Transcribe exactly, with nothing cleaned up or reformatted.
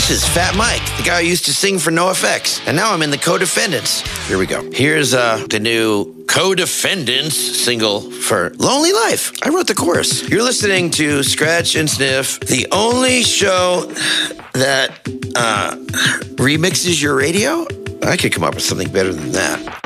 This is Fat Mike, the guy who used to sing for NoFX. And now I'm in the Co-Defendants. Here we go. Here's uh, the new Co-Defendants single for Lonely Life. I wrote the chorus. You're listening to Scratch and Sniff, the only show that uh, remixes your radio. I could come up with something better than that.